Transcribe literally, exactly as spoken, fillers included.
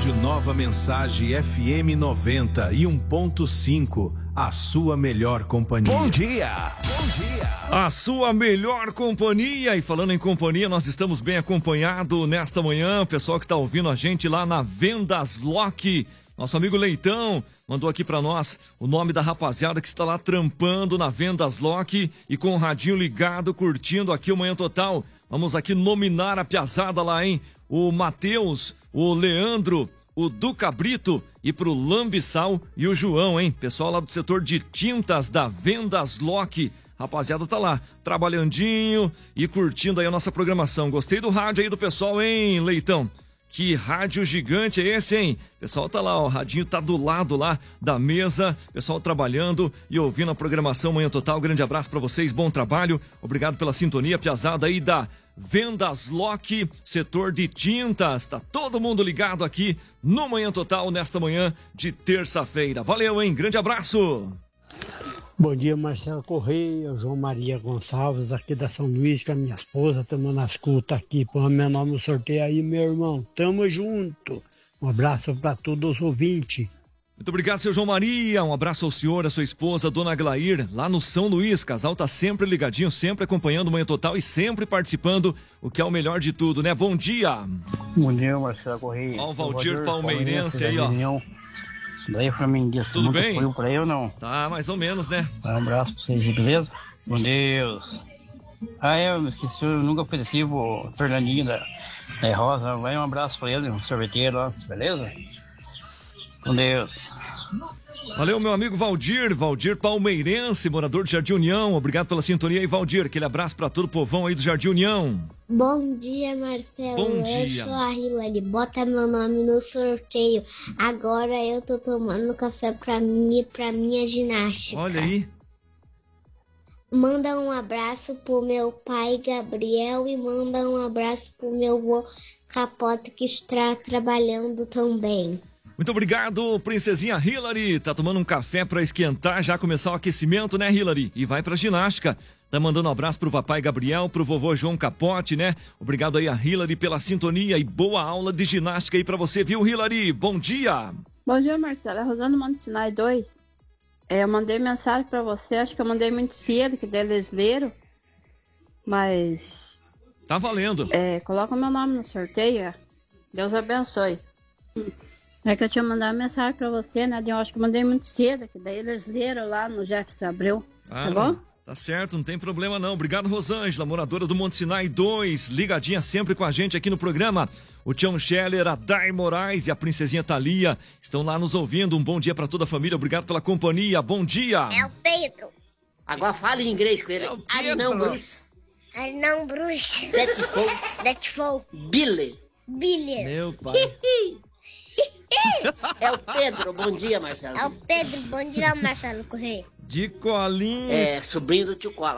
Rádio Nova Mensagem F M noventa e um ponto cinco, a sua melhor companhia. Bom dia! Bom dia! A sua melhor companhia. E falando em companhia, nós estamos bem acompanhados nesta manhã. O pessoal que está ouvindo a gente lá na Vendas Lock. Nosso amigo Leitão mandou aqui pra nós o nome da rapaziada que está lá trampando na Vendas Lock e com o radinho ligado, curtindo aqui o Manhã Total. Vamos aqui nominar a piazada lá, hein? O Matheus, o Leandro, o Duca Brito e pro Lambiçal e o João, hein? Pessoal lá do setor de tintas da Vendas Lock. Rapaziada tá lá, trabalhandinho e curtindo aí a nossa programação. Gostei do rádio aí do pessoal, hein, Leitão? Que rádio gigante é esse, hein? O pessoal tá lá, ó, o radinho tá do lado lá da mesa, pessoal trabalhando e ouvindo a programação Manhã Total. Grande abraço pra vocês, bom trabalho, obrigado pela sintonia, piazada aí da Vendas Lock, setor de tintas. Tá todo mundo ligado aqui no Manhã Total nesta manhã de terça-feira. Valeu, hein? Grande abraço! Bom dia, Marcelo Correia, João Maria Gonçalves, aqui da São Luís, com a minha esposa, tamo na escuta aqui, põe meu nome no sorteio aí, meu irmão, tamo junto, um abraço para todos os ouvintes. Muito obrigado, seu João Maria, um abraço ao senhor, a sua esposa, dona Aglair, lá no São Luís. Casal tá sempre ligadinho, sempre acompanhando o Manhã Total e sempre participando, o que é o melhor de tudo, né? Bom dia! Bom dia, Marcelo Correia. Ó o Valdir Palmeirense aí, ó. Daí, flamenguista, tudo muito bem? frio pra eu não? Tá, mais ou menos, né? Um abraço pra vocês aí, beleza? Bom Deus. Ah, eu me esqueci, eu nunca ofereci o Fernandinho da, da Rosa. Vai um abraço pra ele, um sorveteiro lá, beleza? Com Deus. Valeu, meu amigo Valdir, Valdir Palmeirense, morador de Jardim União. Obrigado pela sintonia aí, Valdir. Aquele abraço pra todo o povão aí do Jardim União. Bom dia, Marcelo. Bom eu dia. sou a Hilary. Bota meu nome no sorteio. Agora eu tô tomando café pra mim e pra minha ginástica. Olha aí. Manda um abraço pro meu pai, Gabriel, e manda um abraço pro meu avô Capote, que está trabalhando também. Muito obrigado, princesinha Hilary. Tá tomando um café pra esquentar, já começar o aquecimento, né, Hilary? E vai pra ginástica. Tá mandando um abraço pro papai Gabriel, pro vovô João Capote, né? Obrigado aí a Hilary pela sintonia e boa aula de ginástica aí pra você, viu, Hilary? Bom dia! Bom dia, Marcelo. É Rosana Monte Sinai dois. É, eu mandei mensagem pra você, acho que eu mandei muito cedo, que deles leram. Mas... Tá valendo. É, coloca meu nome no sorteio, é. Deus abençoe. É que eu tinha mandado uma mensagem pra você, né? Eu acho que eu mandei muito cedo, que daí eles leram lá no Jefferson Abreu. Ah, tá bom? Tá certo, não tem problema não. Obrigado, Rosângela, moradora do Monte Sinai dois, ligadinha sempre com a gente aqui no programa. O Tião Scheller, a Dai Moraes e a princesinha Thalia estão lá nos ouvindo. Um bom dia pra toda a família, obrigado pela companhia. Bom dia! É o Pedro. Agora fale em inglês com ele. É o Pedro. Arnão Bruce. Arnão Bruce. Let's Let's go. Billy. Billy. Meu pai. É o Pedro. Bom dia, Marcelo. É o Pedro. Bom dia, Marcelo Correia. De colinhos. É, sobrinho do tio Cola.